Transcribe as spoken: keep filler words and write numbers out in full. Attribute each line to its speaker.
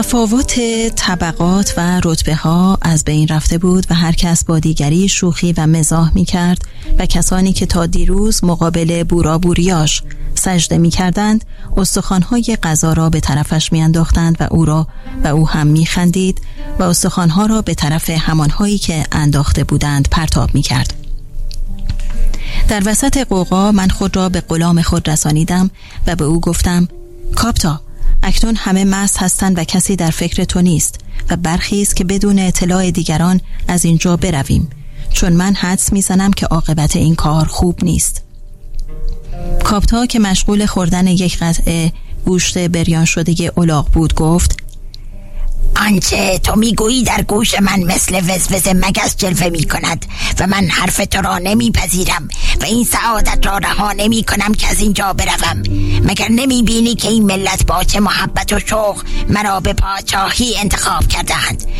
Speaker 1: تفاوت طبقات و رتبه ها از بین رفته بود و هر کس با دیگری شوخی و مزاح می کرد و کسانی که تا دیروز مقابل بورا بوریاش سجده می کردند استخوان‌های غذا را به طرفش می انداختند و او را و او هم می خندید و استخوان‌ها را به طرف همانهایی که انداخته بودند پرتاب می کرد. در وسط قوقا من خود را به غلام خود رسانیدم و به او گفتم: کاپتا، اکنون همه مست هستند و کسی در فکر تو نیست و برخیز که بدون اطلاع دیگران از اینجا برویم، چون من حدس میزنم که عاقبت این کار خوب نیست. کاپتا که مشغول خوردن یک قطعه گوشت بریان شده الاغ بود گفت:
Speaker 2: آنچه تو میگویی در گوش من مثل وزوز مگس جلوه می کند و من حرف تو را نمی پذیرم و این سعادت را رها نمی کنم که از اینجا بروم. مگر نمی بینی که این ملت با چه محبت و شوق مرا به پادشاهی انتخاب کردند